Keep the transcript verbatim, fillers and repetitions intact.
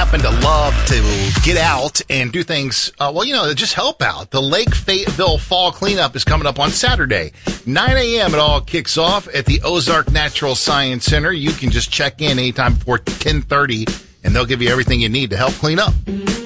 happen to love to get out and do things, uh, well, you know, just help out. The Lake Fayetteville Fall Cleanup is coming up on Saturday. nine a.m. it all kicks off at the Ozark Natural Science Center. You can just check in anytime before ten thirty, and they'll give you everything you need to help clean up.